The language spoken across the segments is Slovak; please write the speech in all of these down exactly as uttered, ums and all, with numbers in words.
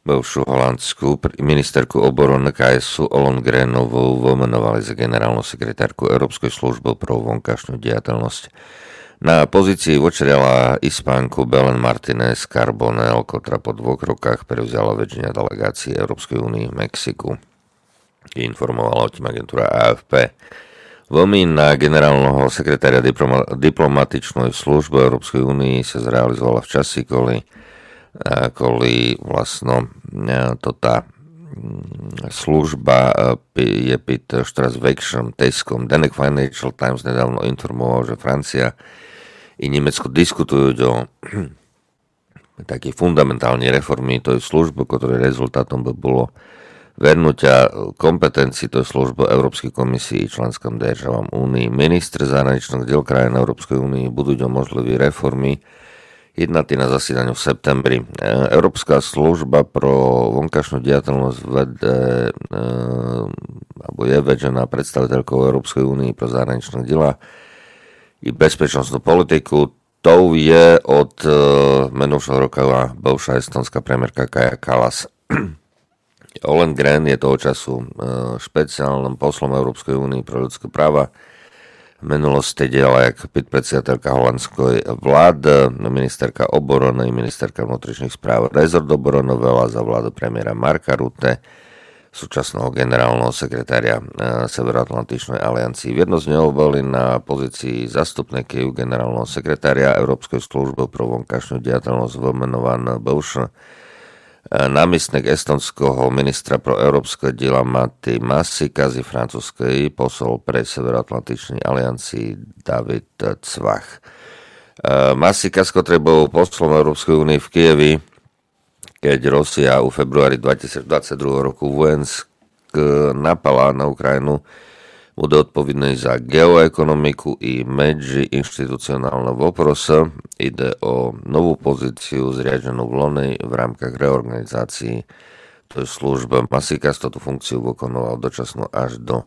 bivšiu holandskú ministerku obrany ká es ú Ollongrenovú vymenovali za generálnu sekretárku Európskej služby pro vonkajšiu diateľnosť. Na pozícii vočriala Ispánku Belén Martínez Carbonell, ktorá po dvoch rokách prevzala väčšina delegácií Európskej únie v Mexiku. Informovala o tým agentúra á ef pé. Vomin na generálneho sekretária diploma, diplomatičnej služby Európskej únie sa zrealizovala v časi, kvôli, kvôli vlastno to tá služba je pod štras väčším tiskom. Denník Financial Times nedávno informoval, že Francia i Nemecko diskutujú o také fundamentálnej reformy tej služby, ktorej rezultátom by bolo vernutia kompetencií tej služby Európskej komisii i členským državám Únii. Ministri zahraničných diel krajín Európskej únii budú o možlivé reformy jednať na zasedaniu v septembri. Európska služba pro vonkajšiu diateľnosť vede, e, alebo je vedená predstaviteľkou Európskej únii pro zahraničné diela i bezpečnostnú politiku. To je od e, minulého roka bivšia estonská premiérka Kaja Kallas. Ollongren je toho času špeciálnym poslom Európskej únie pre ľudské práva. V minulosti diela jak predstaviteľka holandskej vlády, ministerka obrany, ministerka vnútorných správ. Rezort obrany vela za vládu premiéra Marka Rutte, súčasného generálneho sekretária Severoatlantičnej aliancii. V jedno z neho boli na pozícii zastupníky generálneho sekretária Európskej služby pro vonkajšiu diateľnosť vymenovaný bivší námestník estonského ministra pro európske diela Matti Maasikas i francúzskej posol pre Severoatlantičnej aliancii David Cvach. Maasikas, ktorý bol poslom Európskej únie v Kijevi, keď Rusia u februári dvetisícdvadsaťdva roku vojensk napala na Ukrajinu, bude odpovedný za geoekonomiku i medziinštitucionálne voprose. Ide o novú pozíciu zriadenú v Loni v rámkach reorganizácií tej služby. Maasikas túto funkciu vykonoval dočasno až do uh,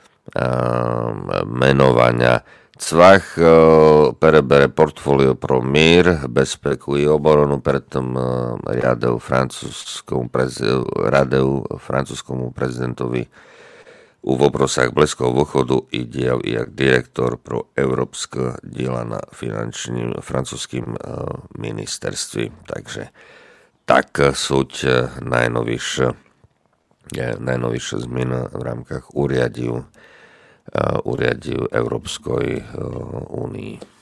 menovania. Cvach uh, perebere portfólio pro mír, bezpeku i obranu, predtým uh, radil francúzskomu, prez, radil francúzskomu prezidentovi u voprosách Blízkoho východu i diel jak direktor pro európske diela na finančným francúzským ministerství. Takže tak súť najnovšie najnovšie zmeny v rámkach úriadiu, úriadiu Európskej únii.